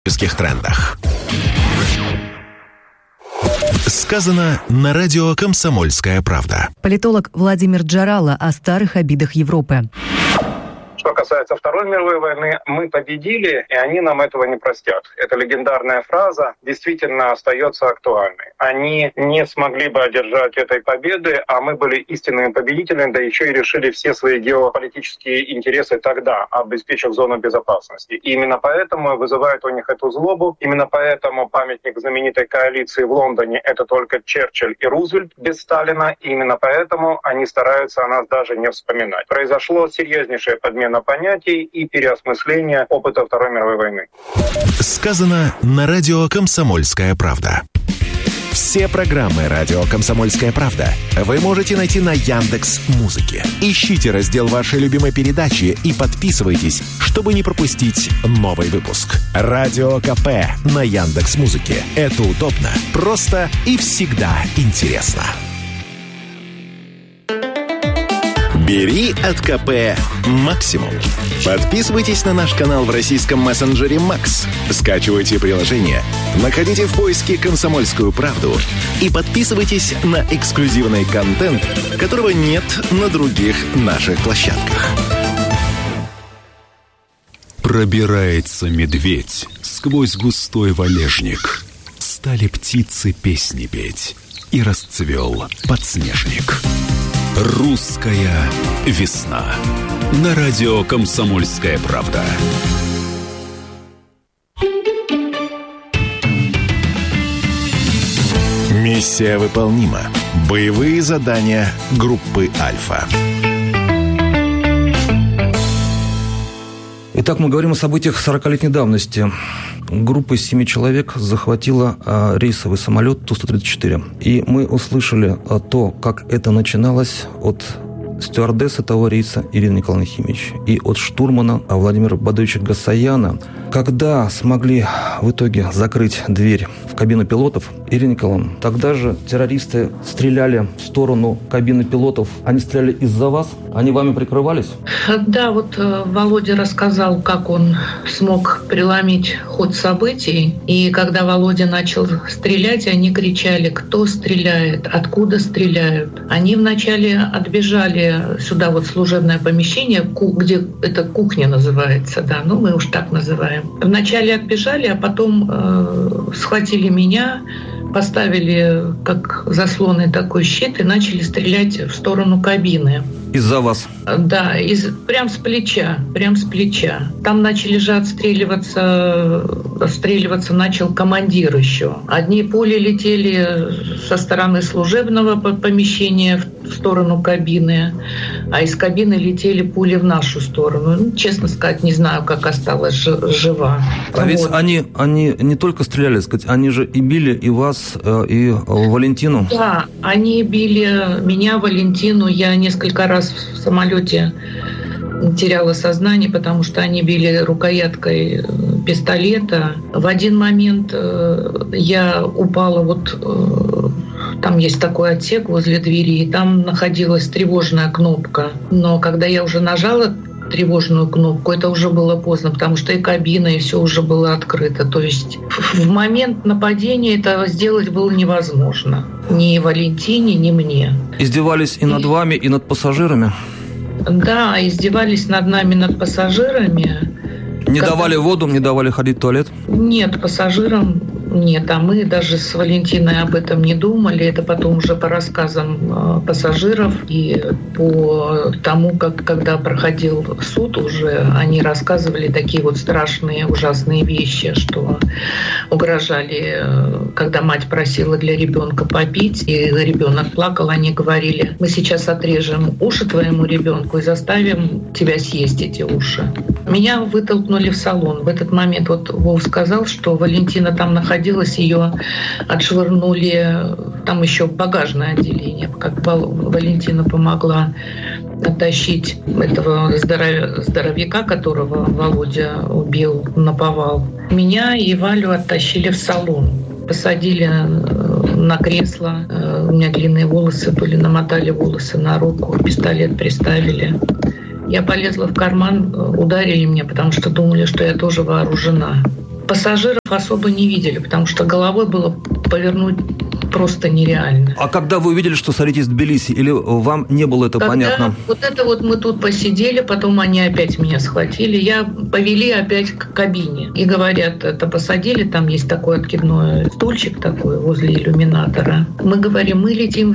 трендах. Сказано на радио «Комсомольская правда». Политолог Владимир Джарало о старых обидах Европы. Что касается Второй мировой войны, мы победили, и они нам этого не простят. Эта легендарная фраза действительно остается актуальной. Они не смогли бы одержать этой победы, а мы были истинными победителями, да еще и решили все свои геополитические интересы тогда, обеспечив зону безопасности. И именно поэтому вызывает у них эту злобу. Именно поэтому памятник знаменитой коалиции в Лондоне — это только Черчилль и Рузвельт без Сталина. И именно поэтому они стараются о нас даже не вспоминать. Произошло серьезнейшее подмена понятий и переосмысление опыта Второй мировой войны. Сказано на радио «Комсомольская правда». Все программы радио «Комсомольская правда» вы можете найти на Яндекс.Музыке. Ищите раздел вашей любимой передачи и подписывайтесь, чтобы не пропустить новый выпуск. Радио КП на Яндекс.Музыке. Это удобно, просто и всегда интересно. Бери от КП максимум. Подписывайтесь на наш канал в российском мессенджере Макс. Скачивайте приложение, находите в поиске «Комсомольскую правду» и подписывайтесь на эксклюзивный контент, которого нет на других наших площадках. Пробирается медведь сквозь густой валежник. Стали птицы песни петь, и расцвел подснежник. Русская весна. На радио «Комсомольская правда». Миссия выполнима. Боевые задания группы «Альфа». Итак, мы говорим о событиях 40-летней давности. Группа из 7 человек захватила рейсовый самолет Ту-134. И мы услышали то, как это начиналось от стюардессы того рейса Ирины Николаевны Химич и от штурмана Владимира Бадовича Гасаяна. Когда смогли в итоге закрыть дверь в кабину пилотов, Ирина Николаевна, тогда же террористы стреляли в сторону кабины пилотов. Они стреляли из-за вас? Они вами прикрывались? Да, вот Володя рассказал, как он смог преломить ход событий. И когда Володя начал стрелять, они кричали: кто стреляет, откуда стреляют. Они вначале отбежали сюда, вот служебное помещение, где это кухня называется, да, ну мы уж так называем. Вначале отбежали, а потом схватили меня, поставили как заслонный такой щит и начали стрелять в сторону кабины. Из-за вас? Да, прям с плеча. Там начали же отстреливаться начал командир еще. Одни пули летели со стороны служебного помещения в сторону кабины, а из кабины летели пули в нашу сторону. Ну, честно сказать, не знаю, как осталась жива. А ведь они не только стреляли, сказать, они же и били и вас, и Валентину. Да, они били меня, Валентину. Я несколько раз в самолете теряла сознание, потому что они били рукояткой пистолета. В один момент я упала там есть такой отсек возле двери, и там находилась тревожная кнопка. Но когда я уже нажала тревожную кнопку, это уже было поздно, потому что и кабина, и все уже было открыто. То есть в момент нападения это сделать было невозможно. Ни Валентине, ни мне. Издевались и над вами, и над пассажирами? Да, издевались над нами, над пассажирами. Не давали воду, не давали ходить в туалет? Нет, пассажирам нет, а мы даже с Валентиной об этом не думали. Это потом уже по рассказам пассажиров и по тому, когда проходил суд, уже они рассказывали такие вот страшные, ужасные вещи, что угрожали, когда мать просила для ребенка попить, и ребенок плакал, они говорили: мы сейчас отрежем уши твоему ребенку и заставим тебя съесть эти уши. Меня вытолкнули в салон. В этот момент вот Вов сказал, что Валентина там находилась, ее отшвырнули, там еще багажное отделение, как Валентина помогла оттащить этого здоровяка, которого Володя убил наповал. Меня и Валю оттащили в салон. Посадили на кресло, у меня длинные волосы были, намотали волосы на руку, пистолет приставили. Я полезла в карман, ударили меня, потому что думали, что я тоже вооружена. Пассажиров особо не видели, потому что головой было повернуть просто нереально. А когда вы увидели, что садитесь в Тбилиси, или вам не было это понятно? Вот это вот мы тут посидели, потом они опять меня схватили, повели опять к кабине. И говорят, это посадили, там есть такой откидной стульчик такой возле иллюминатора. Мы говорим, мы летим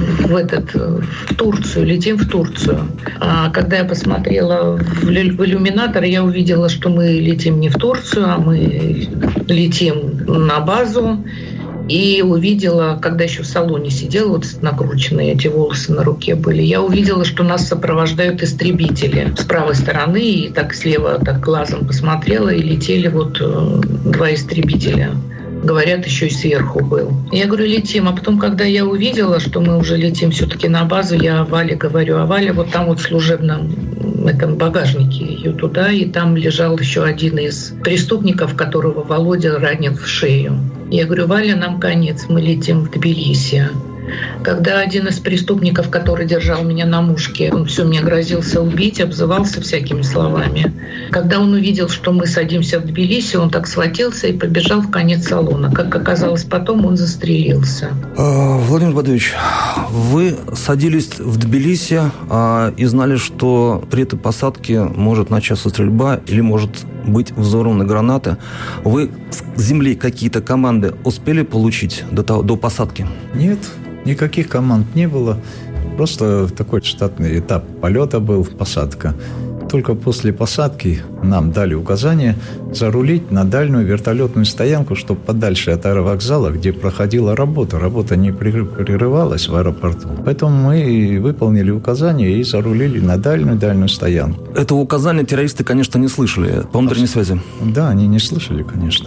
в Турцию, летим в Турцию. А когда я посмотрела в иллюминатор, я увидела, что мы летим не в Турцию, а мы летим на базу. И увидела, когда еще в салоне сидела, вот накрученные эти волосы на руке были, я увидела, что нас сопровождают истребители с правой стороны, и так слева так глазом посмотрела, и летели вот 2 истребителя. Говорят, еще и сверху был. Я говорю, летим. А потом, когда я увидела, что мы уже летим все-таки на базу, я Вале говорю, а Валя вот там вот в служебном этом багажнике ее туда, и там лежал еще один из преступников, которого Володя ранил в шею. Я говорю, Валя, нам конец, мы летим в Тбилиси. Когда один из преступников, который держал меня на мушке, он все мне грозился убить, обзывался всякими словами. Когда он увидел, что мы садимся в Тбилиси, он так схватился и побежал в конец салона. Как оказалось потом, он застрелился. Владимир Бадович, вы садились в Тбилиси и знали, что при этой посадке может начаться стрельба или может быть взорваны гранаты. Вы с земли какие-то команды успели получить до посадки? Нет. Никаких команд не было. Просто такой штатный этап полета был, посадка. Только после посадки нам дали указание зарулить на дальнюю вертолетную стоянку, чтобы подальше от аэровокзала, где проходила работа. Работа не прерывалась в аэропорту. Поэтому мы выполнили указание и зарулили на дальнюю стоянку. Этого указания террористы, конечно, не слышали по внутренней связи. Да, они не слышали, конечно.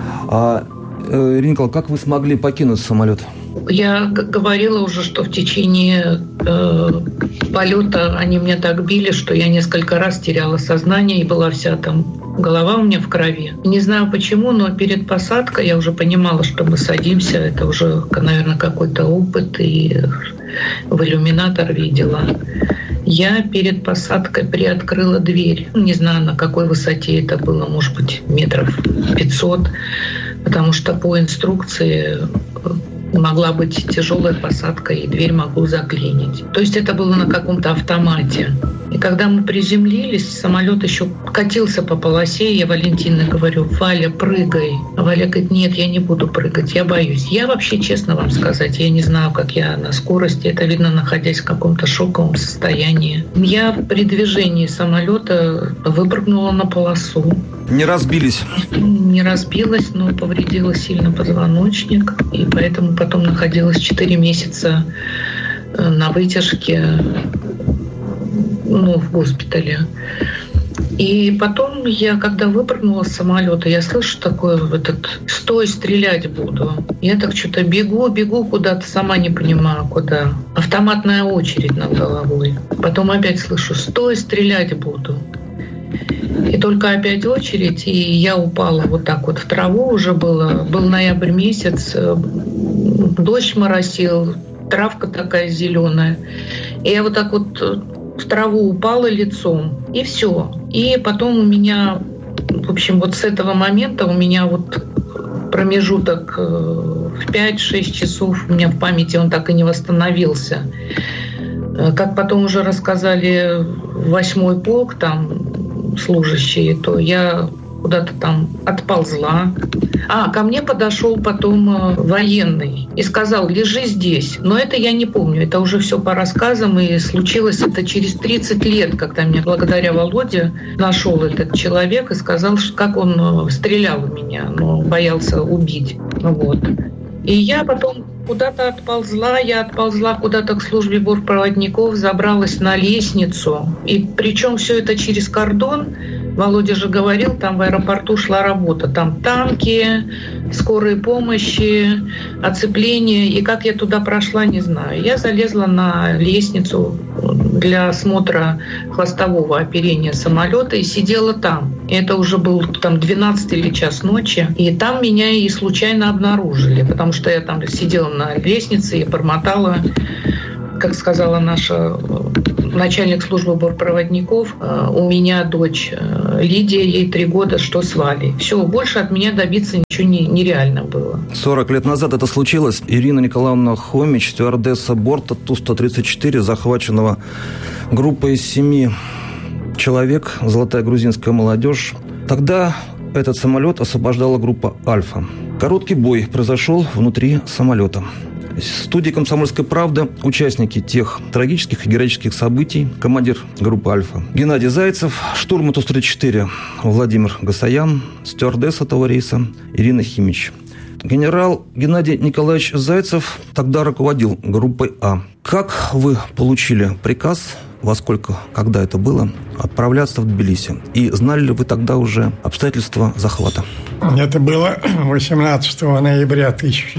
Ирина Николаевна, как вы смогли покинуть самолет? Я говорила уже, что в течение полета они меня так били, что я несколько раз теряла сознание и была вся там, голова у меня в крови. Не знаю почему, но перед посадкой я уже понимала, что мы садимся. Это уже, наверное, какой-то опыт, и в иллюминатор видела. Я перед посадкой приоткрыла дверь. Не знаю, на какой высоте это было, может быть, 500 метров, потому что по инструкции могла быть тяжелая посадка, и дверь могу заклинить. То есть это было на каком-то автомате. И когда мы приземлились, самолет еще катился по полосе, и я Валентине говорю, Валя, прыгай. А Валя говорит, нет, я не буду прыгать, я боюсь. Я вообще, честно вам сказать, я не знаю, как я на скорости. Это видно, находясь в каком-то шоковом состоянии. Я при движении самолета выпрыгнула на полосу. Не разбились? Не разбилась, но повредила сильно позвоночник. И поэтому потом находилась 4 месяца на вытяжке, в госпитале. И потом я, когда выпрыгнула с самолета, я слышу такое «стой, стрелять буду». Я так что-то бегу куда-то, сама не понимаю куда. Автоматная очередь над головой. Потом опять слышу «стой, стрелять буду». И только опять очередь, и я упала вот так вот в траву уже был ноябрь месяц, дождь моросил, травка такая зеленая. И я вот так вот в траву упала лицом, и все. И потом у меня, в общем, вот с этого момента у меня вот промежуток в 5-6 часов у меня в памяти он так и не восстановился. Как потом уже рассказали 8-й полк, там служащие, то я куда-то там отползла. Ко мне подошел потом военный и сказал, лежи здесь. Но это я не помню, это уже все по рассказам, и случилось это через 30 лет, когда меня благодаря Володе нашел этот человек и сказал, как он стрелял в меня, но боялся убить. Вот. И я потом куда-то отползла, куда-то к службе бортпроводников, забралась на лестницу. И причем все это через кордон. Володя же говорил, там в аэропорту шла работа. Там танки, скорые помощи, оцепление. И как я туда прошла, не знаю. Я залезла на лестницу для осмотра хвостового оперения самолета и сидела там. И это уже был там 12 или час ночи. И там меня и случайно обнаружили, потому что я там сидела на лестнице и бормотала Как сказала наша начальник службы бортпроводников, у меня дочь Лидия, ей 3 года, что с Валей. Все, больше от меня добиться ничего нереально было. 40 лет назад это случилось. Ирина Николаевна Хомич, стюардесса борта Ту-134, захваченного группой из 7 человек, золотая грузинская молодежь. Тогда этот самолет освобождала группа «Альфа». Короткий бой произошел внутри самолета. В студии «Комсомольской правды» участники тех трагических и героических событий, командир группы «Альфа» Геннадий Зайцев, штурман Ту-134 Владимир Гасаян, стюардесса этого рейса Ирина Химич. Генерал Геннадий Николаевич Зайцев тогда руководил группой «А». Как вы получили приказ, во сколько, когда это было, отправляться в Тбилиси? И знали ли вы тогда уже обстоятельства захвата? Это было 18 ноября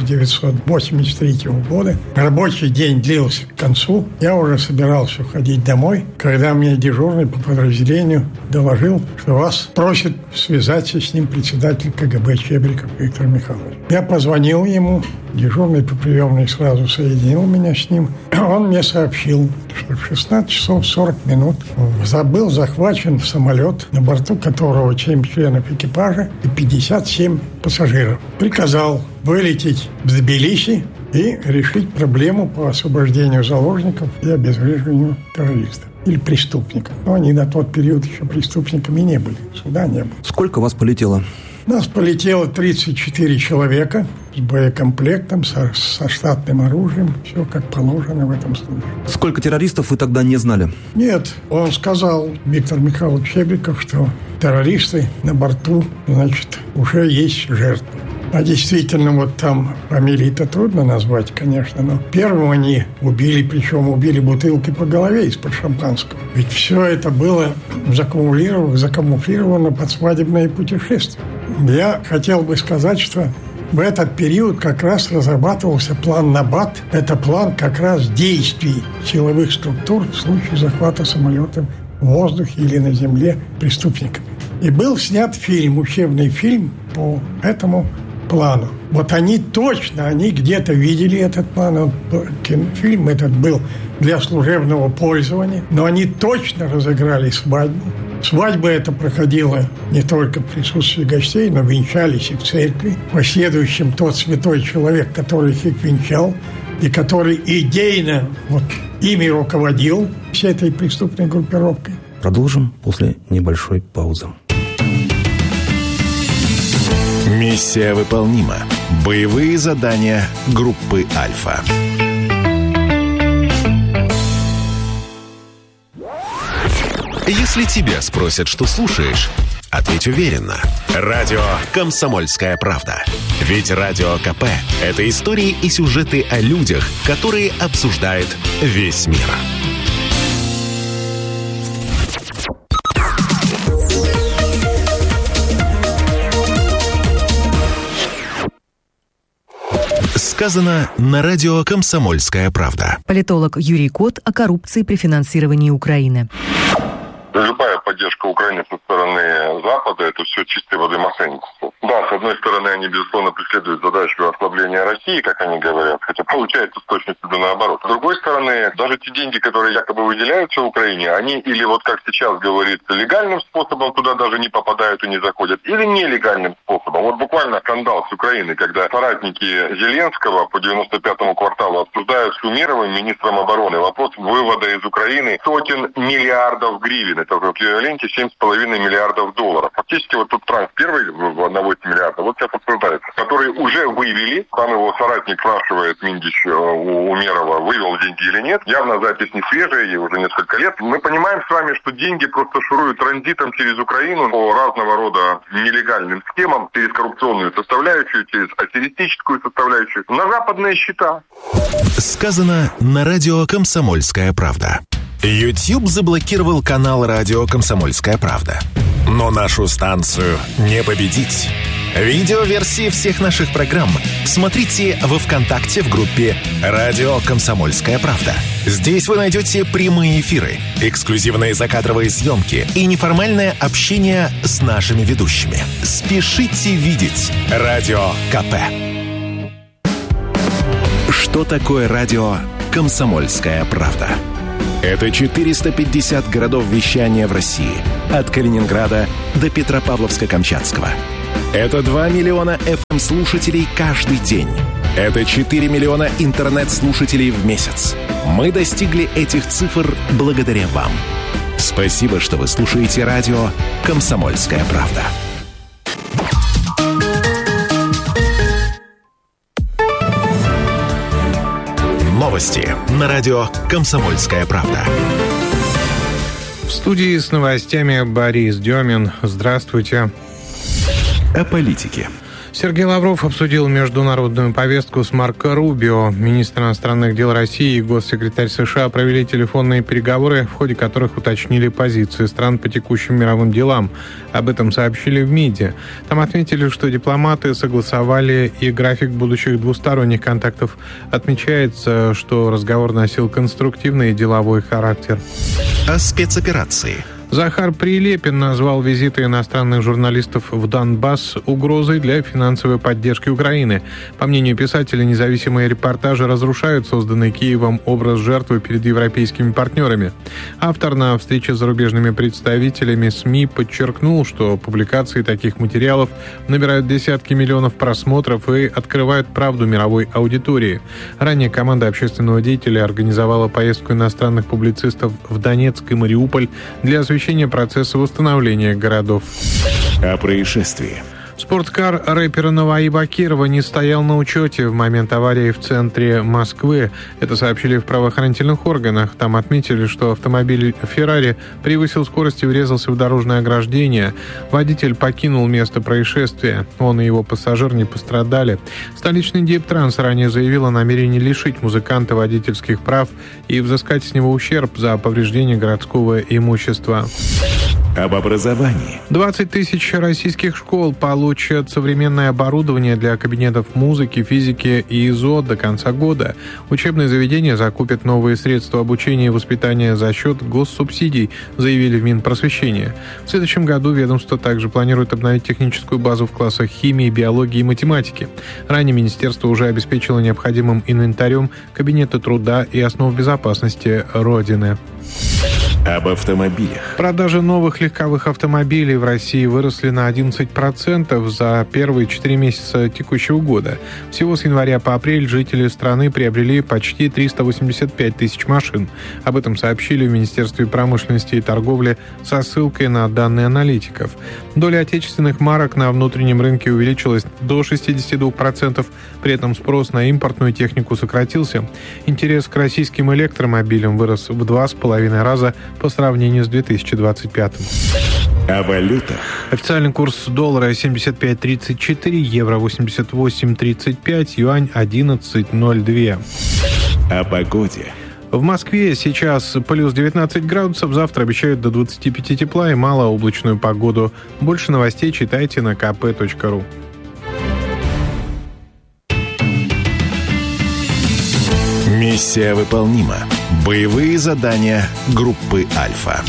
1983 года. Рабочий день длился к концу. Я уже собирался уходить домой, когда мне дежурный по подразделению доложил, что вас просит связаться с ним председатель КГБ Чебриков Виктор Михайлович. Я позвонил ему, дежурный по приемной сразу соединил меня с ним. Он мне сообщил, что в 16 часов 40 минут был захвачен самолет, на борту которого 7 членов экипажа и 57 пассажиров. Приказал вылететь в Тбилиси и решить проблему по освобождению заложников и обезвреживанию террористов или преступников. Но они на тот период еще преступниками не были, суда не было. Сколько вас полетело? Нас полетело 34 человека с боекомплектом, со штатным оружием. Все как положено в этом случае. Сколько террористов вы тогда не знали? Нет, он сказал, Виктор Михайлович Чебриков, что террористы на борту, значит, уже есть жертвы. А действительно, вот там фамилии-то трудно назвать, конечно, но первым они убили, причем убили бутылкой по голове из-под шампанского. Ведь все это было закамуфлировано под свадебное путешествие. Я хотел бы сказать, что в этот период как раз разрабатывался план «Набат». Это план как раз действий силовых структур в случае захвата самолета в воздухе или на земле преступниками. И был снят фильм, учебный фильм по этому плану. Вот они где-то видели этот план. Фильм этот был для служебного пользования, но они точно разыграли свадьбу. Свадьба эта проходила не только в присутствии гостей, но венчались и в церкви. Последующим тот святой человек, который их венчал, и который идейно ими руководил всей этой преступной группировкой. Продолжим после небольшой паузы. Миссия выполнима. Боевые задания группы «Альфа». Если тебя спросят, что слушаешь, ответь уверенно. Радио «Комсомольская правда». Ведь Радио КП – это истории и сюжеты о людях, которые обсуждает весь мир. Сказано на радио «Комсомольская правда». Политолог Юрий Кот о коррупции при финансировании Украины. Любая поддержка Украины со стороны Запада – это все чистой воды мошенничество. Да, с одной стороны, они, безусловно, преследуют задачу ослабления России, как они говорят, хотя получается с точностью да наоборот. С другой стороны, даже те деньги, которые якобы выделяются Украине, они или вот как сейчас говорится, легальным способом туда даже не попадают и не заходят, или нелегальным способом. Вот буквально скандал с Украиной, когда соратники Зеленского по 95-му кварталу обсуждают с Умеровым, министром обороны, вопрос вывода из Украины сотен миллиардов гривен. Это в эквиваленте 7,5 миллиардов долларов. Фактически вот тут транс первый на 8 миллиардов, вот сейчас обсуждается, который уже вывели. Там его соратник спрашивает, Миндич у Умерова, вывел деньги или нет. Явно запись не свежая, ей уже несколько лет. Мы понимаем с вами, что деньги просто шуруют транзитом через Украину по разного рода нелегальным схемам, через коррупционную составляющую, через аферистическую составляющую, на западные счета. Сказано на радио «Комсомольская правда». YouTube заблокировал канал радио «Комсомольская правда». Но нашу станцию не победить. Видеоверсии всех наших программ смотрите во ВКонтакте в группе «Радио Комсомольская правда». Здесь вы найдете прямые эфиры, эксклюзивные закадровые съемки и неформальное общение с нашими ведущими. Спешите видеть Радио КП. Что такое радио «Комсомольская правда». Это 450 городов вещания в России. От Калининграда до Петропавловска-Камчатского. Это 2 миллиона FM-слушателей каждый день. Это 4 миллиона интернет-слушателей в месяц. Мы достигли этих цифр благодаря вам. Спасибо, что вы слушаете радио «Комсомольская правда». Новости на радио «Комсомольская правда». В студии с новостями Борис Демин. Здравствуйте. О политике. Сергей Лавров обсудил международную повестку с Марко Рубио. Министр иностранных дел России и госсекретарь США провели телефонные переговоры, в ходе которых уточнили позиции стран по текущим мировым делам. Об этом сообщили в МИДе. Там отметили, что дипломаты согласовали и график будущих двусторонних контактов. Отмечается, что разговор носил конструктивный и деловой характер. О спецоперации. Захар Прилепин назвал визиты иностранных журналистов в Донбасс угрозой для финансовой поддержки Украины. По мнению писателя, независимые репортажи разрушают созданный Киевом образ жертвы перед европейскими партнерами. Автор на встрече с зарубежными представителями СМИ подчеркнул, что публикации таких материалов набирают десятки миллионов просмотров и открывают правду мировой аудитории. Ранее команда общественного деятеля организовала поездку иностранных публицистов в Донецк и Мариуполь для освещения процесса восстановления городов. О происшествии. Спорткар рэпера Наваи Бакирова не стоял на учете в момент аварии в центре Москвы. Это сообщили в правоохранительных органах. Там отметили, что автомобиль «Феррари» превысил скорость и врезался в дорожное ограждение. Водитель покинул место происшествия. Он и его пассажир не пострадали. Столичный Дептранс ранее заявил о намерении лишить музыканта водительских прав и взыскать с него ущерб за повреждение городского имущества. Об образовании. 20 тысяч российских школ получат современное оборудование для кабинетов музыки, физики и ИЗО до конца года. Учебные заведения закупят новые средства обучения и воспитания за счет госсубсидий, заявили в Минпросвещения. В следующем году ведомство также планирует обновить техническую базу в классах химии, биологии и математики. Ранее министерство уже обеспечило необходимым инвентарем кабинеты труда и основ безопасности Родины. Об автомобилях. Продажи новых легковых автомобилей в России выросли на 11% за первые 4 месяца текущего года. Всего с января по апрель жители страны приобрели почти 385 тысяч машин. Об этом сообщили в Министерстве промышленности и торговли со ссылкой на данные аналитиков. Доля отечественных марок на внутреннем рынке увеличилась до 62%, при этом спрос на импортную технику сократился. Интерес к российским электромобилям вырос в 2,5 раза по сравнению с 2025. О валютах. Официальный курс доллара 75.34, евро 88.35, юань 11.02. О погоде. В Москве сейчас плюс 19 градусов, завтра обещают до 25 тепла и малооблачную погоду. Больше новостей читайте на kp.ru. Миссия выполнима. Боевые задания группы «Альфа».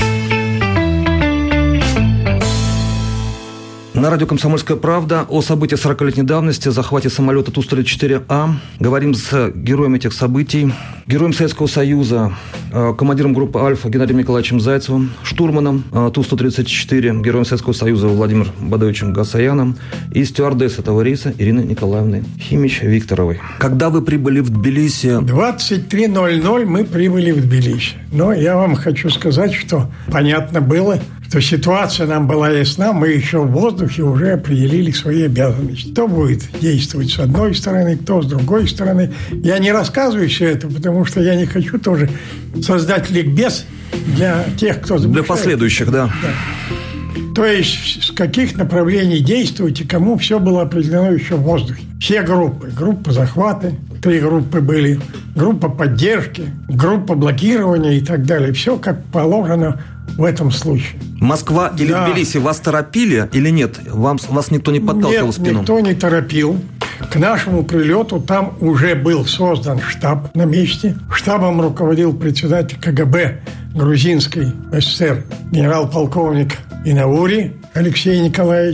На радио «Комсомольская правда» о событии 40-летней давности, захвате самолета Ту-134А. Говорим с героем этих событий, героем Советского Союза, командиром группы «Альфа» Геннадием Николаевичем Зайцевым, штурманом Ту-134, героем Советского Союза Владимиром Бадоевичем Гасаяном и стюардессой этого рейса Ириной Николаевной Химич-Викторовой. Когда вы прибыли в Тбилиси? 23:00 мы прибыли в Тбилиси. Но я вам хочу сказать, что понятно было, что ситуация нам была ясна, мы еще в воздухе уже определили свои обязанности. Кто будет действовать с одной стороны, кто с другой стороны. Я не рассказываю все это, потому что я не хочу тоже создать ликбез для тех, кто замышляет. Для последующих, да. То есть, с каких направлений действовать и кому все было определено еще в воздухе. Все группы. Группа захвата, 3 группы были, группа поддержки, группа блокирования и так далее. Все как положено в этом случае. Москва или Тбилиси вас торопили или нет? Вас никто не подталкивал в спину? Нет, никто не торопил. К нашему прилету там уже был создан штаб на месте. Штабом руководил председатель КГБ Грузинской ССР генерал-полковник Инаури Алексей Николаевич.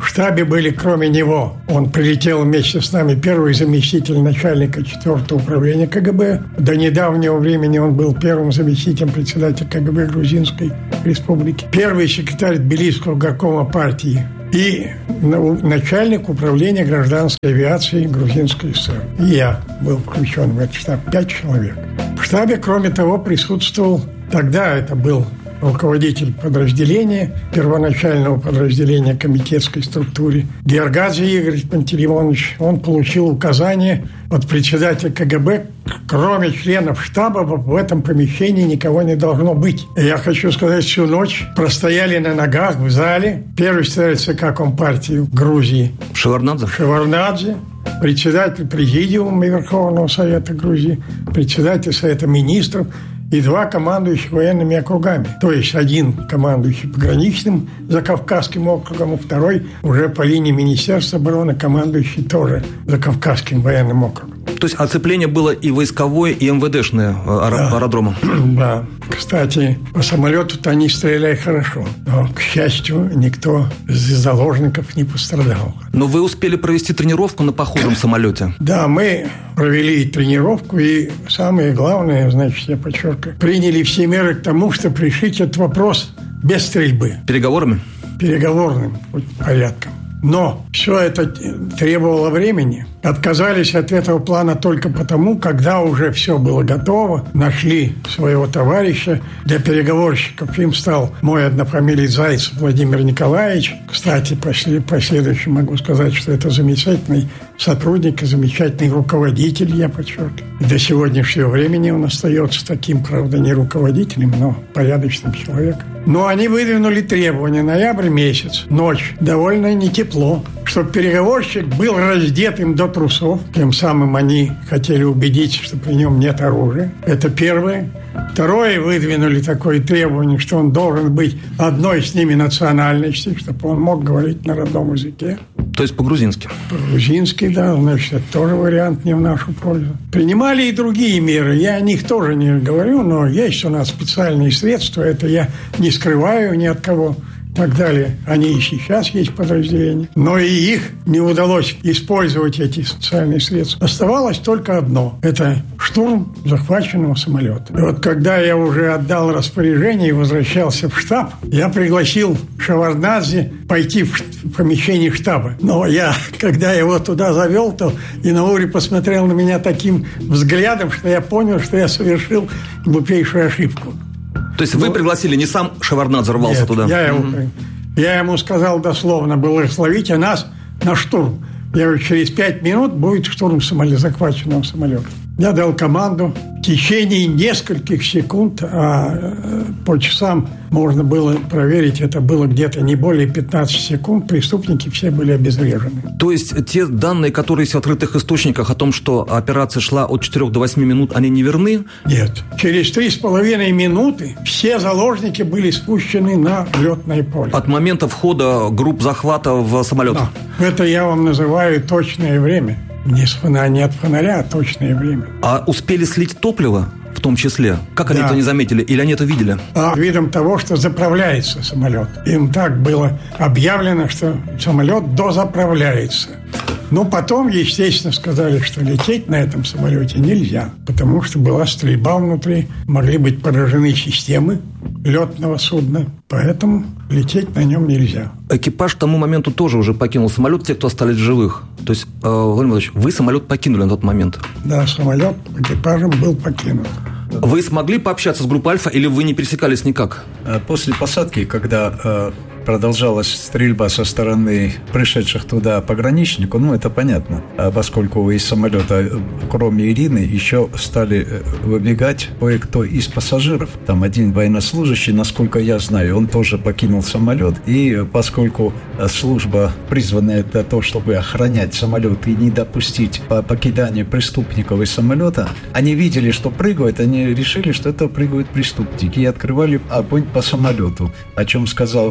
В штабе были, кроме него, он прилетел вместе с нами, первый заместитель начальника 4-го управления КГБ. До недавнего времени он был первым заместителем председателя КГБ Грузинской Республики. Первый секретарь Тбилисского горкома партии и начальник управления гражданской авиации Грузинской ССР. И я был включен в этот штаб, 5 человек. В штабе, кроме того, присутствовал, тогда это был руководитель подразделения, первоначального подразделения комитетской структуры, Георгадзе Игорь Пантелеймонович. Он получил указание от председателя КГБ, кроме членов штаба в этом помещении никого не должно быть. И я хочу сказать, всю ночь простояли на ногах в зале первый секретарь ЦК Компартии Грузии Шеварднадзе, председатель президиума Верховного Совета Грузии, председатель Совета Министров и 2 командующих военными округами. То есть один командующий пограничным Закавказским округом, а второй уже по линии Министерства обороны командующий тоже Закавказским военным округом. То есть оцепление было и войсковое, и МВДшное аэродрома. Да. Кстати, по самолету-то они стреляли хорошо. Но, к счастью, никто из заложников не пострадал. Но вы успели провести тренировку на похожем самолете? Да, мы провели тренировку. И самое главное, значит, я подчеркиваю, приняли все меры к тому, чтобы решить этот вопрос без стрельбы. Переговорами? Переговорным порядком. Но все это требовало времени. Отказались от этого плана только потому, когда уже все было готово, нашли своего товарища для переговорщиков. Им стал мой однофамилец Зайцев Владимир Николаевич. Кстати, последующем могу сказать, что это замечательный сотрудник и замечательный руководитель, я подчеркиваю. И до сегодняшнего времени он остается таким, правда, не руководителем, но порядочным человеком. Но они выдвинули требования. Ноябрь месяц, ночь, довольно не тепло, чтобы переговорщик был раздетым до трусов. Тем самым они хотели убедиться, что при нем нет оружия. Это первое. Второе, выдвинули такое требование, что он должен быть одной с ними национальности, чтобы он мог говорить на родном языке. То есть по-грузински? По-грузински, да. Значит, это тоже вариант не в нашу пользу. Принимали и другие меры. Я о них тоже не говорю, но есть у нас специальные средства. Это я не скрываю ни от кого. И так далее. Они и сейчас есть подразделения. Но и их не удалось использовать, эти социальные средства. Оставалось только одно. Это штурм захваченного самолета. И вот когда я уже отдал распоряжение и возвращался в штаб, я пригласил Шеварднадзе пойти в помещение штаба. Но когда я его туда завел, то Инаури посмотрел на меня таким взглядом, что я понял, что я совершил глупейшую ошибку. То есть вы пригласили, не сам Шеварднадзе рвался туда? Я ему сказал дословно, благословите нас на штурм. Я говорю, через 5 минут будет штурм захваченного самолета. Я дал команду. В течение нескольких секунд, а по часам можно было проверить, это было где-то не более 15 секунд, преступники все были обезврежены. То есть те данные, которые есть в открытых источниках о том, что операция шла от 4 до 8 минут, они не верны? Нет. Через 3,5 минуты все заложники были спущены на летное поле. От момента входа групп захвата в самолет? Да. Это я вам называю точное время. Не от фонаря, а точное время. А успели слить топливо в том числе? Как они это не заметили? Или они это видели? Видом того, что заправляется самолет. Им так было объявлено, что самолет дозаправляется. Но потом, естественно, сказали, что лететь на этом самолете нельзя, потому что была стрельба внутри, могли быть поражены системы летного судна, поэтому лететь на нем нельзя. Экипаж к тому моменту тоже уже покинул самолет, те, кто остались в живых. То есть, Владимир Владимирович, вы самолет покинули на тот момент? Да, самолет экипажем был покинут. Вы смогли пообщаться с группой «Альфа» или вы не пересекались никак? После посадки, когда продолжалась стрельба со стороны пришедших туда пограничников, это понятно, поскольку из самолета, кроме Ирины, еще стали выбегать кое-кто из пассажиров. Там один военнослужащий, насколько я знаю, он тоже покинул самолет. И поскольку служба, призванная для того, чтобы охранять самолет и не допустить покидания преступников из самолета, они видели, что прыгают, они решили, что это прыгают преступники, и открывали огонь по самолету, о чем сказал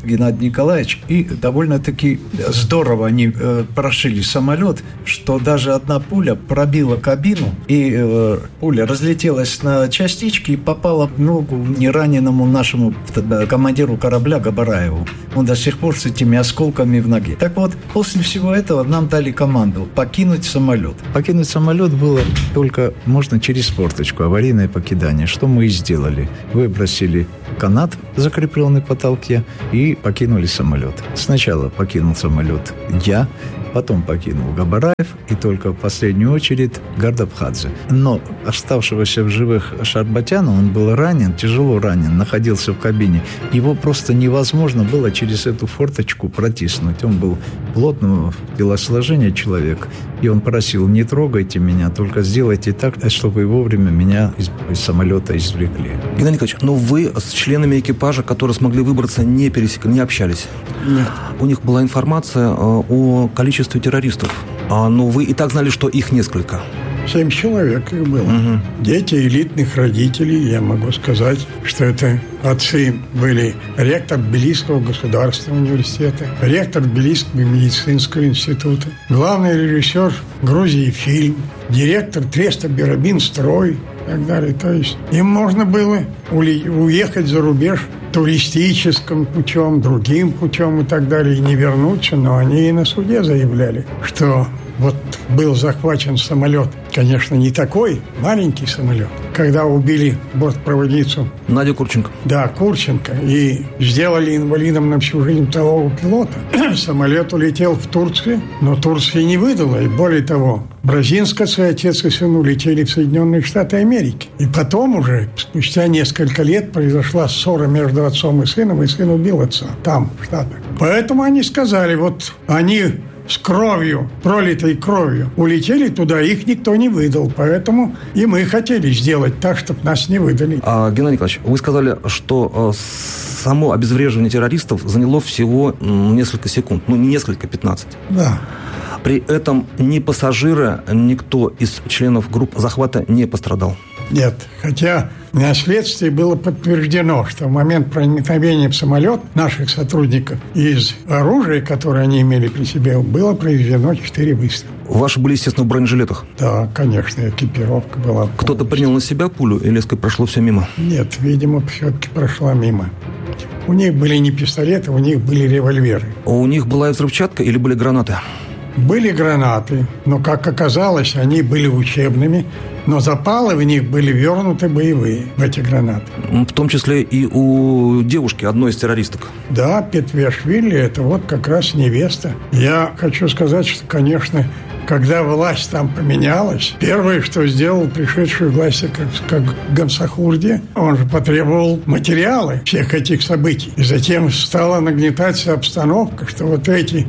Геннадий Николаевич, и довольно-таки здорово они прошили самолет, что даже одна пуля пробила кабину, и пуля разлетелась на частички и попала в ногу нераненому нашему командиру корабля Габараеву. Он до сих пор с этими осколками в ноге. Так вот, после всего этого нам дали команду покинуть самолет. Покинуть самолет было только можно через форточку, аварийное покидание, что мы и сделали. Выбросили канат, закрепленный в потолке, и покинули самолет. Сначала покинул самолет я, потом покинул Габараев, и только в последнюю очередь Гардабхадзе. Но оставшегося в живых Шарбатяна, он был ранен, тяжело ранен, находился в кабине. Его просто невозможно было через эту форточку протиснуть. Он был плотного телосложения человек, и он просил: не трогайте меня, только сделайте так, чтобы вовремя меня из самолета извлекли. Геннадий Николаевич, но вы с членами экипажа, которые смогли выбраться, не общались? Нет. У них была информация о количестве террористов, но вы и так знали, что их несколько. 7 человек их было. Угу. Дети элитных родителей, я могу сказать, что это отцы были ректор Тбилисского государственного университета, ректор Тбилисского медицинского института, главный режиссер Грузии фильм, директор Треста Бирабин-строй и так далее. То есть им можно было уехать за рубеж туристическим путем, другим путем и так далее, и не вернуться, но они и на суде заявляли, что вот был захвачен самолет, конечно, не такой, маленький самолет, когда убили бортпроводницу Надю Курченко. Да, Курченко, и сделали инвалидом на всю жизнь второго пилота. Самолет улетел в Турцию, но Турция не выдала, и более того, Бразинская, отец и сын улетели в Соединенные Штаты Америки. И потом уже, спустя несколько лет, произошла ссора между отцом и сын убил отца там, в Штатах. Поэтому они сказали, вот они с кровью, пролитой кровью, улетели туда, их никто не выдал. Поэтому и мы хотели сделать так, чтобы нас не выдали. Геннадий Николаевич, вы сказали, что само обезвреживание террористов заняло всего несколько секунд. Не несколько, 15. Да. При этом ни пассажиры, никто из членов групп захвата не пострадал. Нет, хотя на следствии было подтверждено, что в момент проникновения в самолет наших сотрудников из оружия, которое они имели при себе, было произведено 4 выстрела. Ваши были, естественно, в бронежилетах? Да, конечно, экипировка была. Кто-то принял на себя пулю или прошло все мимо? Нет, видимо, все-таки прошла мимо. У них были не пистолеты, у них были револьверы. У них была взрывчатка или были гранаты? Были гранаты, но, как оказалось, они были учебными, но запалы в них были вернуты боевые, в эти гранаты. В том числе и у девушки, одной из террористок. Да, Петвешвили, это вот как раз невеста. Я хочу сказать, что, конечно, когда власть там поменялась, первое, что сделал пришедший в власть, как Гамсахурди, он же потребовал материалы всех этих событий. И затем стала нагнетаться обстановка, что вот эти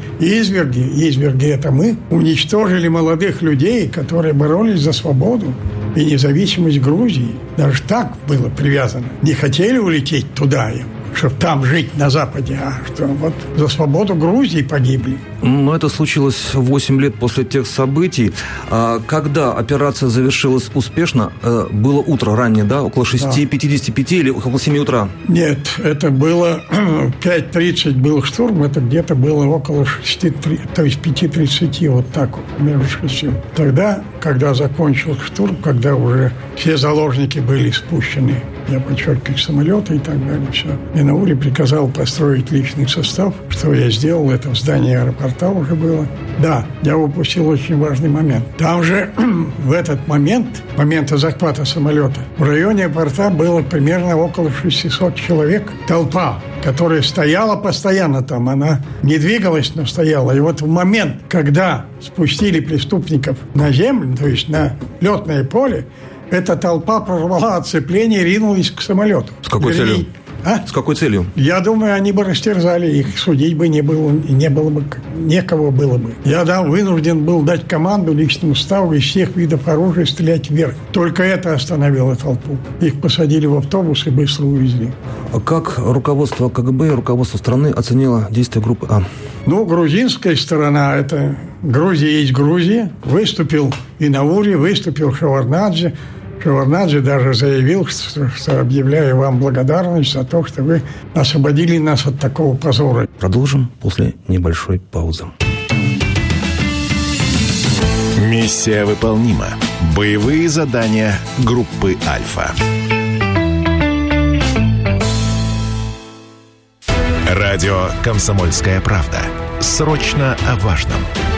изверги это мы, уничтожили молодых людей, которые боролись за свободу и независимость Грузии. Даже так было привязано. Не хотели улететь туда, чтобы там жить на Западе, а что вот за свободу Грузии погибли. Но это случилось 8 лет после тех событий. Когда операция завершилась успешно, было утро раннее, да? Около 6:55 или около 7 утра? Нет, это было 5:30 был штурм, это где-то было около 6, то есть 5:30, вот так вот, между 6. Тогда, когда закончился штурм, когда уже все заложники были спущены, я подчеркиваю, самолеты и так далее, все. Минаури приказал построить личный состав, что я сделал, это в здании аэропорта уже было. Да, я упустил очень важный момент. Там же в этот момента захвата самолета, в районе аэропорта было примерно около 600 человек. Толпа, которая стояла постоянно там, она не двигалась, но стояла. И вот в момент, когда спустили преступников на землю, то есть на летное поле, эта толпа прорвала оцепление и ринулась к самолету. С какой целью? С какой целью? Я думаю, они бы растерзали их, судить бы не было бы, некого было бы. Я вынужден был дать команду личному составу из всех видов оружия стрелять вверх. Только это остановило толпу. Их посадили в автобус и быстро увезли. А как руководство КГБ и руководство страны оценило действия группы А? Грузинская сторона, это Грузия есть Грузия. Выступил Инаури, выступил Шаварнадзе. Шеварднадзе даже заявил, что объявляю вам благодарность за то, что вы освободили нас от такого позора. Продолжим после небольшой паузы. Миссия выполнима. Боевые задания группы «Альфа». Радио «Комсомольская правда». Срочно о важном.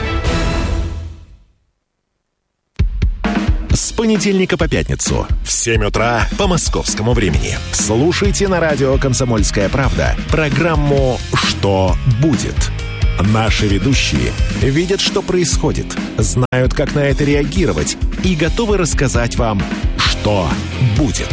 С понедельника по пятницу в 7 утра по московскому времени. Слушайте на радио «Комсомольская правда» программу «Что будет?». Наши ведущие видят, что происходит, знают, как на это реагировать и готовы рассказать вам, что будет.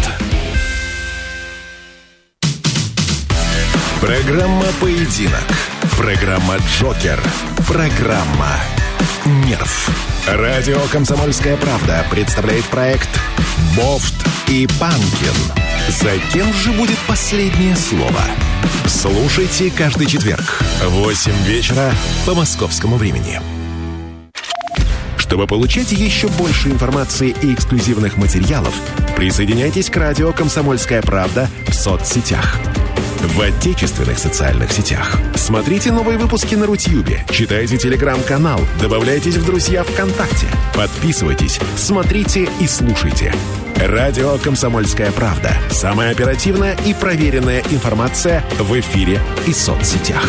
Программа «Поединок». Программа «Джокер». Программа «Нерв». Радио «Комсомольская правда» представляет проект «Бофт и Панкин». За кем же будет последнее слово? Слушайте каждый четверг в 8 вечера по московскому времени. Чтобы получать еще больше информации и эксклюзивных материалов, присоединяйтесь к радио «Комсомольская правда» в соцсетях. В отечественных социальных сетях. Смотрите новые выпуски на Рутьюбе, читайте телеграм-канал, добавляйтесь в друзья ВКонтакте, подписывайтесь, смотрите и слушайте. Радио «Комсомольская правда». Самая оперативная и проверенная информация в эфире и соцсетях.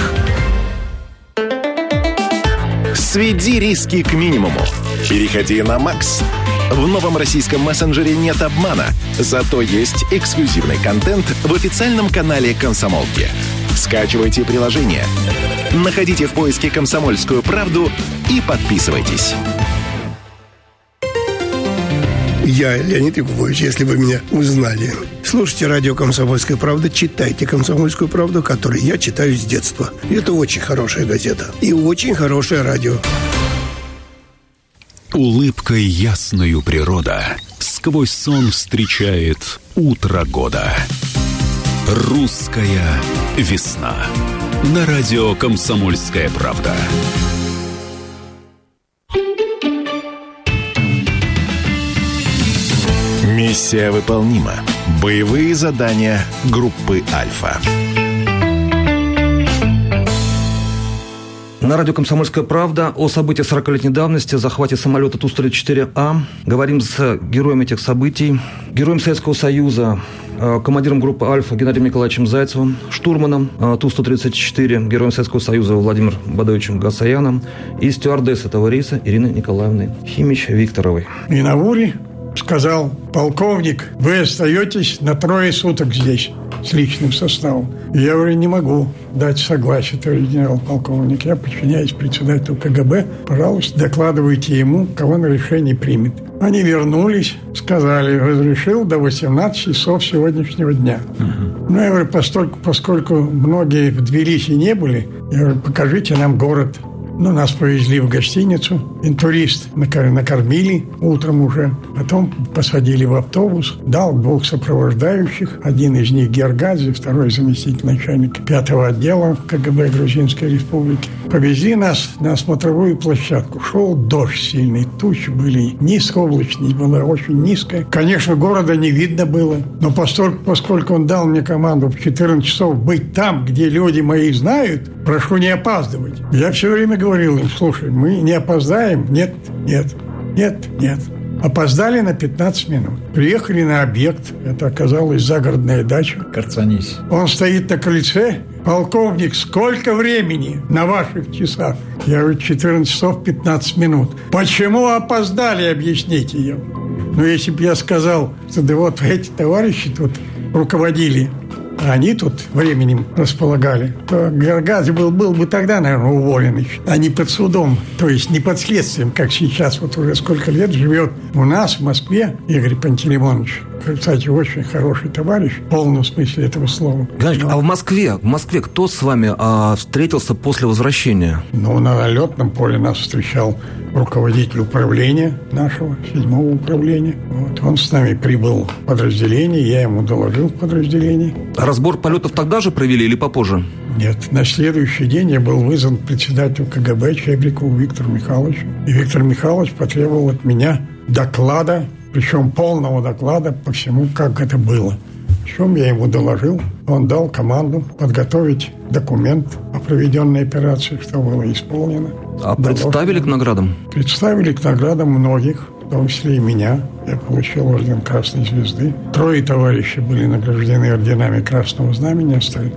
Сведи риски к минимуму. Переходи на Макс. В новом российском мессенджере нет обмана, зато есть эксклюзивный контент в официальном канале «Комсомолки». Скачивайте приложение, находите в поиске «Комсомольскую правду» и подписывайтесь. Я Леонид Якубович, если вы меня узнали. Слушайте радио «Комсомольская правда», читайте «Комсомольскую правду», которую я читаю с детства. Это очень хорошая газета и очень хорошее радио. Улыбкой ясною природа сквозь сон встречает утро года. Русская весна. На радио «Комсомольская правда». Миссия выполнима. Боевые задания группы «Альфа». На радио «Комсомольская правда» о событиях 40-летней давности, захвате самолета Ту-134А. Говорим с героем этих событий, героем Советского Союза, командиром группы «Альфа» Геннадием Николаевичем Зайцевым, штурманом Ту-134, героем Советского Союза Владимиром Бадоевичем Гасаяном и стюардессой этого рейса Ириной Николаевной Химич-Викторовой. И на Уре сказал: полковник, вы остаетесь на 3 суток здесь с личным составом. Я говорю, не могу дать согласие, товарищ генерал-полковник. Я подчиняюсь председателю КГБ. Пожалуйста, докладывайте ему, кого на решение примет. Они вернулись, сказали, разрешил до 18 часов сегодняшнего дня. Ну, я говорю, поскольку многие в Тбилиси не были, я говорю, покажите нам город. Ну, нас повезли в гостиницу, интурист накормили утром уже, потом посадили в автобус, дал 2 сопровождающих, один из них Гергадзе, второй заместитель начальника 5-го отдела КГБ Грузинской Республики. Повезли нас на смотровую площадку. Шел дождь сильный, тучи были низкооблачные, было очень низко. Конечно, города не видно было, но поскольку он дал мне команду в 14 часов быть там, где люди мои знают, прошу не опаздывать. Я все время говорил им: слушай, мы не опоздаем? Нет. Опоздали на 15 минут. Приехали на объект. Это оказалась загородная дача. Карцанись. Он стоит на крыльце. Полковник, сколько времени на ваших часах? Я говорю, 14 часов 15 минут. Почему опоздали, объясните ее. Ну, если бы я сказал, что да вот эти товарищи тут руководили, а они тут временем располагали, то Гергадзе был бы тогда, наверное, уволен еще, а не под судом, то есть не под следствием, как сейчас вот уже сколько лет живет у нас в Москве Игорь Пантелеймонович. Кстати, очень хороший товарищ, в полном смысле этого слова. Геннадий, а в Москве кто с вами встретился после возвращения? Ну, на летном поле нас встречал руководитель управления нашего, 7-го управления. Вот. Он с нами прибыл в подразделение, я ему доложил в подразделении. А разбор полетов тогда же провели или попозже? Нет, на следующий день я был вызван председателю КГБ Чебрикову Виктору Михайловичу. И Виктор Михайлович потребовал от меня доклада причем полного доклада по всему, как это было. В чем я ему доложил. Он дал команду подготовить документ о проведенной операции, что было исполнено. А представили к наградам? Представили к наградам многих, в том числе и меня. Я получил орден Красной Звезды. 3 товарищей были награждены орденами Красного Знамени.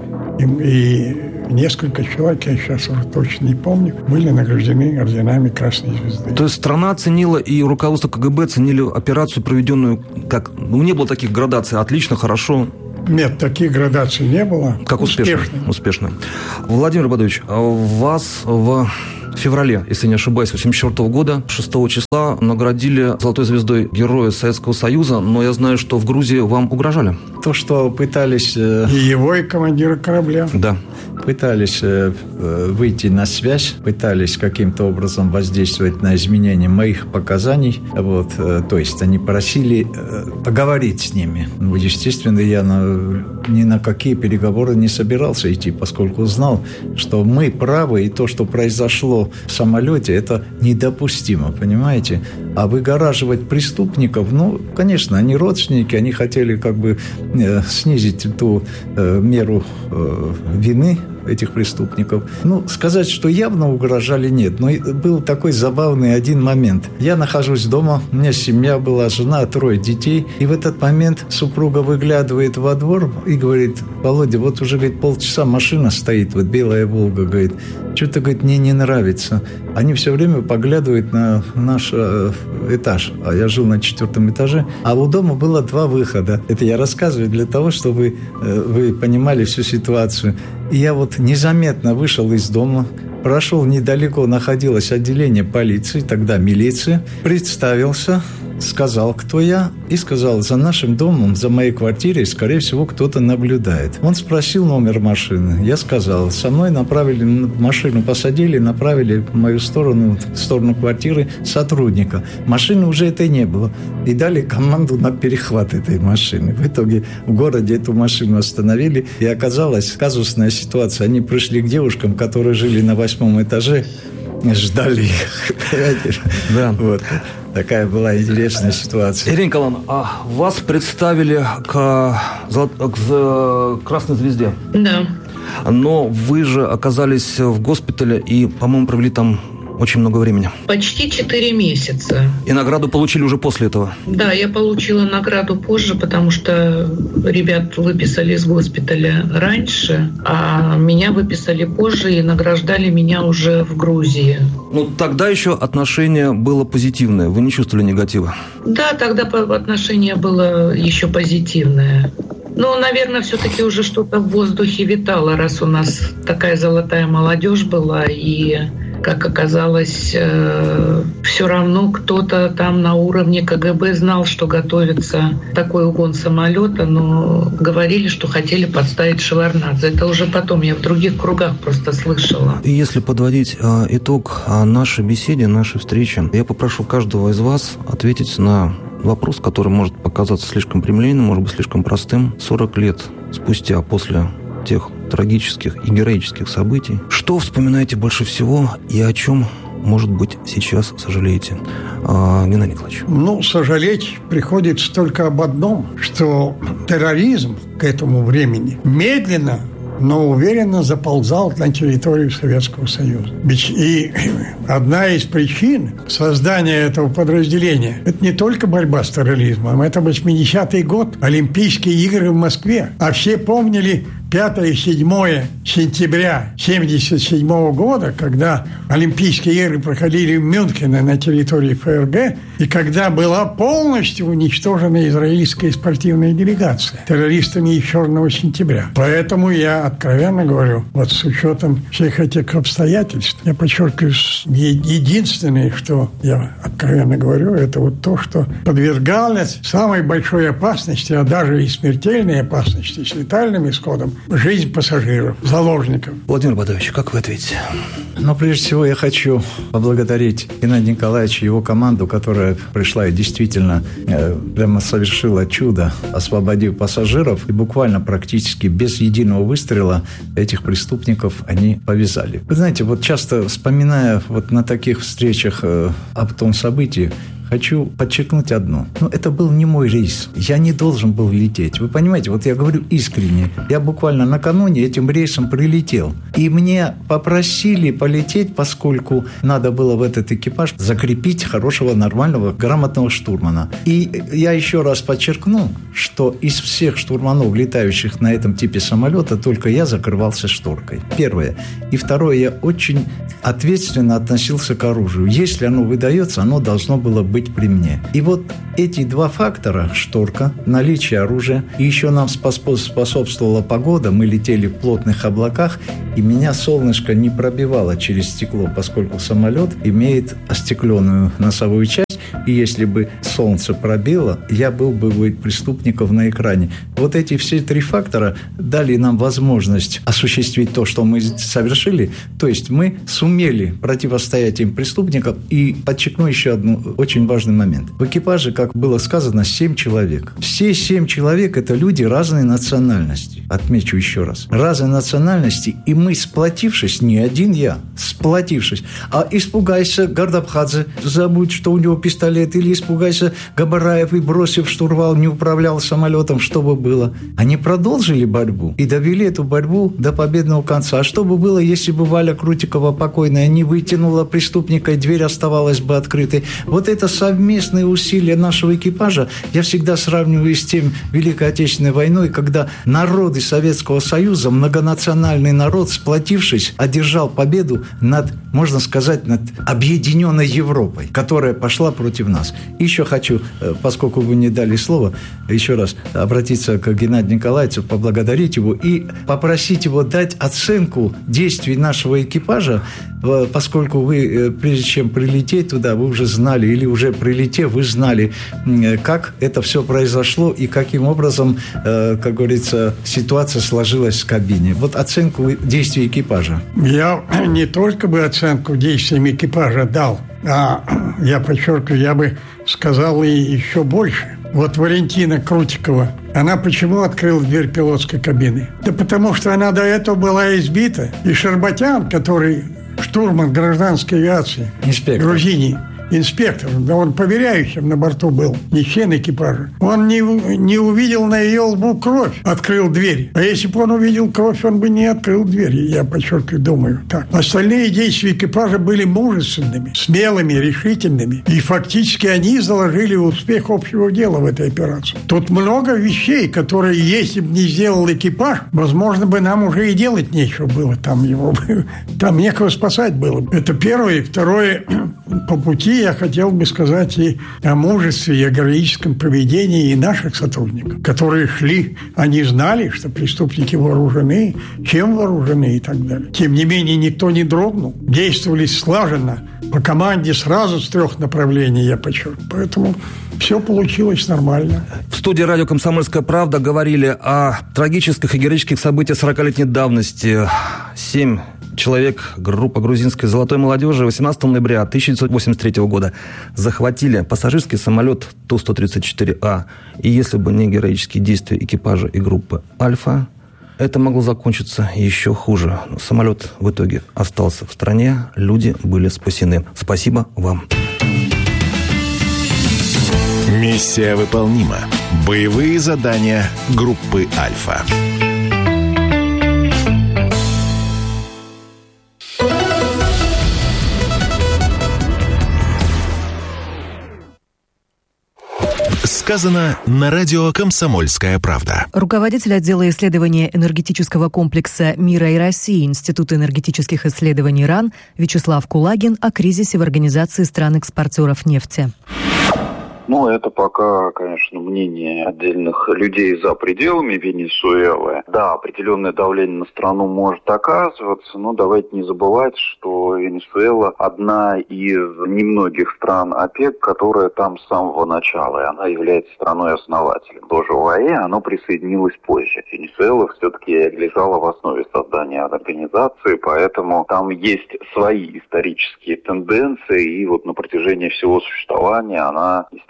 И несколько человек, я сейчас уже точно не помню, были награждены орденами Красной Звезды. То есть страна оценила и руководство КГБ оценили операцию, проведенную как... не было таких градаций. Отлично, хорошо. Нет, таких градаций не было. Как успешно. Владимир Бадович, вас в феврале, если не ошибаюсь, 1984 года, 6 числа наградили Золотой звездой Героя Советского Союза, но я знаю, что в Грузии вам угрожали. То, что пытались... И его, и командира корабля. Да. Пытались выйти на связь, пытались каким-то образом воздействовать на изменение моих показаний. Вот, то есть они просили поговорить с ними. Естественно, я ни на какие переговоры не собирался идти, поскольку знал, что мы правы, и то, что произошло в самолете, это недопустимо, понимаете? А выгораживать преступников, конечно, они родственники, они хотели как бы снизить ту меру вины этих преступников. Сказать, что явно угрожали, нет. Но был такой забавный один момент. Я нахожусь дома, у меня семья была, жена, 3 детей. И в этот момент супруга выглядывает во двор и говорит: Володя, вот уже, говорит, полчаса машина стоит, вот белая «Волга», говорит, что-то, говорит, мне не нравится. Они все время поглядывают на наш этаж. А я жил на 4 этаже. А у дома было 2 выхода. Это я рассказываю для того, чтобы вы понимали всю ситуацию. И я вот незаметно вышел из дома, прошел недалеко, находилось отделение полиции, тогда милиция, представился, сказал, кто я, и сказал: за нашим домом, за моей квартирой, скорее всего, кто-то наблюдает. Он спросил номер машины. Я сказал. Со мной направили машину, посадили, направили в мою сторону, в сторону квартиры сотрудника. Машины уже этой не было. И дали команду на перехват этой машины. В итоге в городе эту машину остановили. И оказалась казусная ситуация. Они пришли к девушкам, которые жили на 8 этаже, ждали их. Да. Вот. Такая была интересная ситуация. Ирина Николаевна, а вас представили к Красной Звезде? Да. Но вы же оказались в госпитале и, по-моему, провели там очень много времени. Почти 4 месяца. И награду получили уже после этого? Да, я получила награду позже, потому что ребят выписали из госпиталя раньше, а меня выписали позже и награждали меня уже в Грузии. Тогда еще отношение было позитивное, вы не чувствовали негатива? Да, тогда отношение было еще позитивное. Наверное, все-таки уже что-то в воздухе витало, раз у нас такая золотая молодежь была, и, как оказалось, все равно кто-то там на уровне КГБ знал, что готовится такой угон самолета, но говорили, что хотели подставить Шеварднадзе. Это уже потом я в других кругах просто слышала. Если подводить итог нашей беседе, нашей встречи, я попрошу каждого из вас ответить на вопрос, который может показаться слишком прямолинейным, может быть, слишком простым. 40 лет спустя после тех трагических и героических событий, что вспоминаете больше всего и о чем, может быть, сейчас сожалеете? Геннадий Николаевич. Сожалеть приходится только об одном, что терроризм к этому времени медленно, но уверенно заползал на территорию Советского Союза. И одна из причин создания этого подразделения – это не только борьба с терроризмом, это 80-й год, Олимпийские игры в Москве. А все помнили 5 и 7 сентября 1977 года, когда Олимпийские игры проходили в Мюнхене на территории ФРГ, и когда была полностью уничтожена израильская спортивная делегация террористами из Черного сентября. Поэтому я откровенно говорю, с учетом всех этих обстоятельств, я подчеркиваю, единственное, что я откровенно говорю, это то, что подвергалось самой большой опасности, а даже и смертельной опасности с летальным исходом, жизнь пассажиров, заложников. Владимир Бадович, как вы ответите? Прежде всего, я хочу поблагодарить Геннадия Николаевича и его команду, которая пришла и действительно прямо совершила чудо, освободив пассажиров, и буквально практически без единого выстрела этих преступников они повязали. Вы знаете, часто вспоминая на таких встречах об том событии, хочу подчеркнуть одно. Это был не мой рейс. Я не должен был лететь. Вы понимаете, вот я говорю искренне. Я буквально накануне этим рейсом прилетел. И мне попросили полететь, поскольку надо было в этот экипаж закрепить хорошего, нормального, грамотного штурмана. И я еще раз подчеркну, что из всех штурманов, летающих на этом типе самолета, только я закрывался шторкой. Первое. И второе, я очень ответственно относился к оружию. Если оно выдается, оно должно было быть при мне. И вот эти два фактора, шторка, наличие оружия, и еще нам способствовала погода, мы летели в плотных облаках, и меня солнышко не пробивало через стекло, поскольку самолет имеет остекленную носовую часть, и если бы солнце пробило, я был бы преступником на экране. Вот эти все три фактора дали нам возможность осуществить то, что мы совершили, то есть мы сумели противостоять им преступникам. И подчеркну еще один очень важный момент. В экипаже, как было сказано, 7 человек. Все 7 человек – это люди разной национальности. Отмечу еще раз. Разной национальности. И мы, сплотившись, не один я, сплотившись, а испугайся Гардабхадзе, забудь, что у него пистолет, или испугайся Габараев и, бросив штурвал, не управлял самолетом, что бы было. Они продолжили борьбу и довели эту борьбу до победного конца. А что бы было, если бы Валя Крутикова покойная не вытянула преступника, и дверь оставалась бы открытой? Вот это совместные усилия нашего экипажа я всегда сравниваю с тем Великой Отечественной войной, когда народы Советского Союза, многонациональный народ, сплотившись, одержал победу над, можно сказать, над объединенной Европой, которая пошла против нас. И еще хочу, поскольку вы не дали слово, еще раз обратиться к Геннадию Николаевичу, поблагодарить его и попросить его дать оценку действий нашего экипажа, поскольку вы, прежде чем прилететь туда, вы уже знали, или уже прилетев, вы знали, как это все произошло и каким образом, как говорится, ситуация сложилась в кабине. Вот оценку действий экипажа. Я не только бы оценку действиям экипажа дал, а я подчеркиваю, я бы сказал и еще больше. Вот Валентина Крутикова, она почему открыла дверь пилотской кабины? Да потому что она до этого была избита. И Шарбатян, который штурман гражданской авиации, инспектор. Грузинии, инспектор, да он проверяющим на борту был, не член экипажа. Он не увидел на ее лбу кровь, открыл дверь. А если бы он увидел кровь, он бы не открыл дверь. Я подчеркиваю, думаю так. Остальные действия экипажа были мужественными, смелыми, решительными. И фактически они заложили успех общего дела в этой операции. Тут много вещей, которые, если бы не сделал экипаж, возможно бы нам уже и делать нечего было. Там некого спасать было. Это первое. И второе, по пути я хотел бы сказать и о мужестве, и о героическом поведении и наших сотрудников, которые шли, они знали, что преступники вооружены, чем вооружены и так далее. Тем не менее, никто не дрогнул, действовали слаженно, по команде сразу с 3 направлений, я подчеркну. Поэтому все получилось нормально. В студии радио «Комсомольская правда» говорили о трагических и героических событиях 40-летней давности. 7 человек, группа грузинской золотой молодежи 18 ноября 1983 года захватили пассажирский самолет Ту-134А. И если бы не героические действия экипажа и группы «Альфа», это могло закончиться еще хуже. Самолет в итоге остался в стране, люди были спасены. Спасибо вам. Миссия выполнима. Боевые задания группы «Альфа». Сказано на радио «Комсомольская правда». Руководитель отдела исследования энергетического комплекса «Мира и России» Института энергетических исследований РАН Вячеслав Кулагин о кризисе в Организации стран-экспортеров нефти. Это пока, конечно, мнение отдельных людей за пределами Венесуэлы. Да, определенное давление на страну может оказываться, но давайте не забывать, что Венесуэла одна из немногих стран ОПЕК, которая там с самого начала, и она является страной-основателем. Тоже ОАЭ, оно присоединилось позже. Венесуэла все-таки лежала в основе создания организации, поэтому там есть свои исторические тенденции, и вот на протяжении всего существования она, естественно,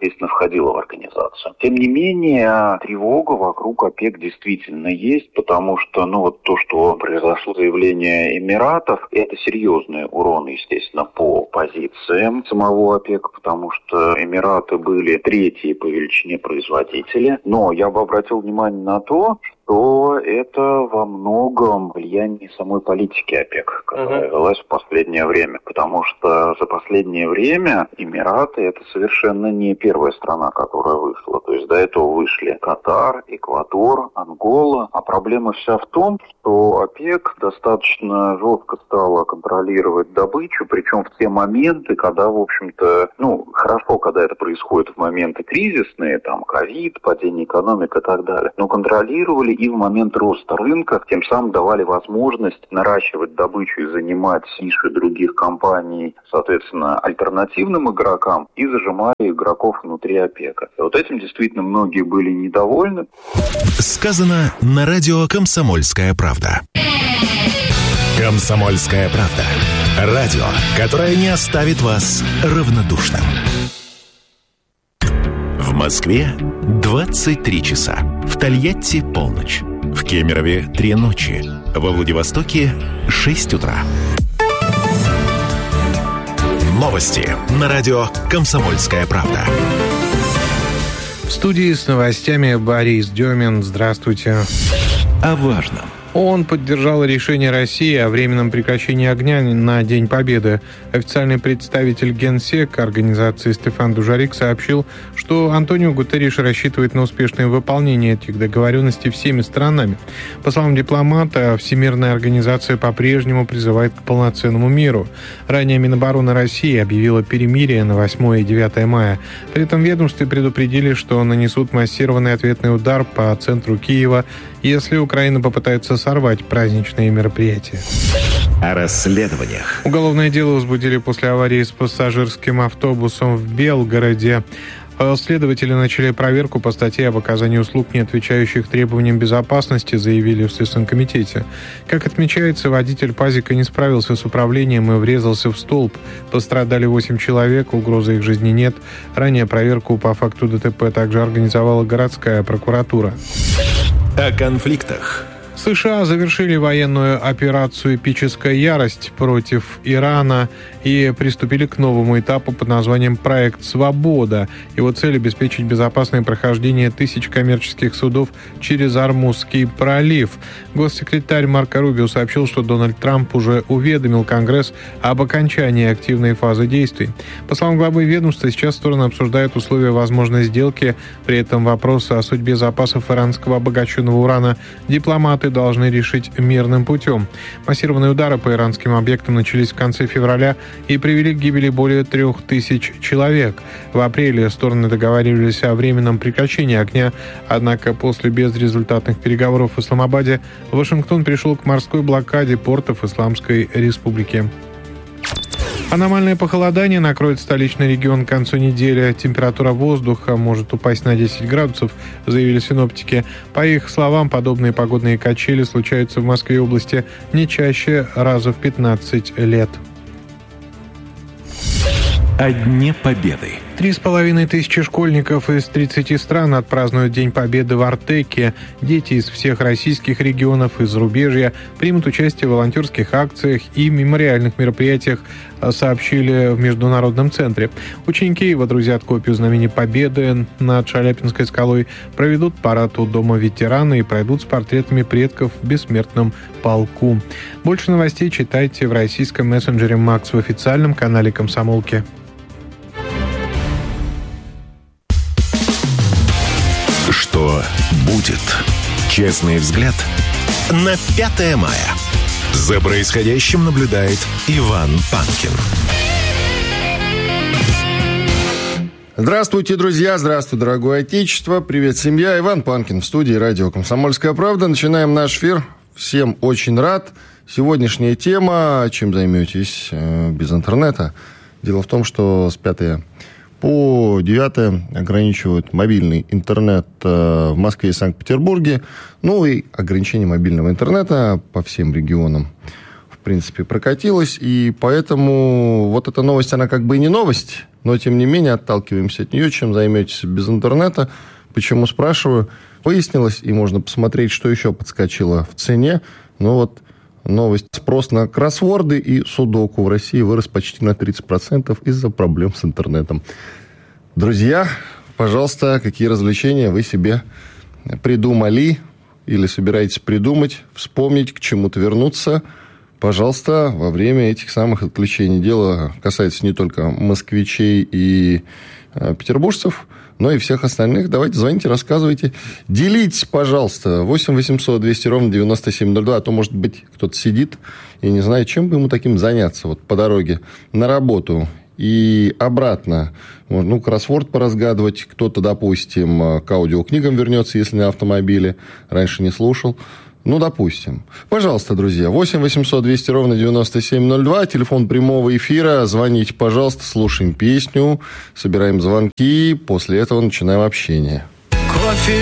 естественно, входила в организацию. Тем не менее, тревога вокруг ОПЕК действительно есть, потому что, то, что произошло заявление Эмиратов, это серьезный урон, естественно, по позициям самого ОПЕК, потому что Эмираты были третьи по величине производители. Но я бы обратил внимание на то, что это во многом влияние самой политики ОПЕК, которая велась в последнее время. Потому что за последнее время Эмираты – это совершенно не первая страна, которая вышла. То есть до этого вышли Катар, Эквадор, Ангола. А проблема вся в том, что ОПЕК достаточно жестко стала контролировать добычу, причем в те моменты, когда, в общем-то, хорошо, когда это происходит в моменты кризисные, там, ковид, падение экономики и так далее, но контролировали и в момент роста рынка, тем самым давали возможность наращивать добычу и занимать ниши других компаний, соответственно, альтернативным игрокам, и зажимали игроков внутри ОПЕКа. И вот этим действительно многие были недовольны. Сказано на радио «Комсомольская правда». «Комсомольская правда». Радио, которое не оставит вас равнодушным. В Москве 23 часа. В Тольятти полночь. В Кемерове 3 ночи. Во Владивостоке 6 утра. Новости на радио «Комсомольская правда». В студии с новостями Борис Демин. Здравствуйте. О важном. ООН поддержала решение России о временном прекращении огня на День Победы. Официальный представитель Генсека организации Стефан Дужарик сообщил, что Антонио Гутерриш рассчитывает на успешное выполнение этих договоренностей всеми сторонами. По словам дипломата, Всемирная организация по-прежнему призывает к полноценному миру. Ранее Минобороны России объявила перемирие на 8 и 9 мая. При этом ведомстве предупредили, что нанесут массированный ответный удар по центру Киева, если Украина попытается сорвать праздничные мероприятия. О расследованиях. Уголовное дело возбудили после аварии с пассажирским автобусом в Белгороде. Следователи начали проверку по статье об оказании услуг, не отвечающих требованиям безопасности, заявили в Следственном комитете. Как отмечается, водитель пазика не справился с управлением и врезался в столб. Пострадали 8 человек, угрозы их жизни нет. Ранее проверку по факту ДТП также организовала городская прокуратура. О конфликтах. США завершили военную операцию «Эпическая ярость» против Ирана и приступили к новому этапу под названием «Проект Свобода». Его цель – обеспечить безопасное прохождение тысяч коммерческих судов через Ормузский пролив. Госсекретарь Марко Рубио сообщил, что Дональд Трамп уже уведомил Конгресс об окончании активной фазы действий. По словам главы ведомства, сейчас стороны обсуждают условия возможной сделки. При этом вопросы о судьбе запасов иранского обогащенного урана дипломаты должны решить мирным путем. Массированные удары по иранским объектам начались в конце февраля и привели к гибели более 3000 человек. В апреле стороны договаривались о временном прекращении огня, однако после безрезультатных переговоров в Исламабаде Вашингтон пришел к морской блокаде портов Исламской Республики. Аномальное похолодание накроет столичный регион к концу недели. Температура воздуха может упасть на 10 градусов, заявили синоптики. По их словам, подобные погодные качели случаются в Москве и области не чаще раза в 15 лет. О Дне Победы. 3500 школьников из 30 стран отпразднуют День Победы в Артеке. Дети из всех российских регионов и зарубежья примут участие в волонтерских акциях и мемориальных мероприятиях, сообщили в Международном центре. Ученики водрузят копию Знамени Победы над Шаляпинской скалой, проведут парад у Дома ветерана и пройдут с портретами предков в бессмертном полку. Больше новостей читайте в российском мессенджере «Макс» в официальном канале «Комсомолки». Что будет? Честный взгляд на 5 мая. За происходящим наблюдает Иван Панкин. Здравствуйте, друзья! Здравствуй, дорогое отечество! Привет, семья! Иван Панкин в студии радио «Комсомольская правда». Начинаем наш эфир. Всем очень рад. Сегодняшняя тема. Чем займетесь без интернета? Дело в том, что с 5 по 9 ограничивают мобильный интернет в Москве и Санкт-Петербурге. Ну и ограничение мобильного интернета по всем регионам, в принципе, прокатилось. И поэтому вот эта новость, она как бы и не новость. но, тем не менее, отталкиваемся от нее. Чем займетесь без интернета? Почему, спрашиваю? Выяснилось, и можно посмотреть, что еще подскочило в цене. Ну вот новость. Спрос на кроссворды и судоку в России вырос почти на 30% из-за проблем с интернетом. Друзья, пожалуйста, какие развлечения вы себе придумали или собираетесь придумать, вспомнить, к чему-то вернуться, пожалуйста, во время этих самых отключений. Дело касается не только москвичей и петербуржцев, но и всех остальных. Давайте, звоните, рассказывайте. Делитесь, пожалуйста. 8 800 200 ровно 9702. А то, может быть, кто-то сидит и не знает, чем бы ему таким заняться вот по дороге на работу и обратно. Ну, кроссворд поразгадывать. Кто-то, допустим, к аудиокнигам вернется, если на автомобиле. Раньше не слушал. Ну, допустим. Пожалуйста, друзья, 8 800 200 ровно 9702, телефон прямого эфира. Звоните, пожалуйста, слушаем песню, собираем звонки, после этого начинаем общение. Кофе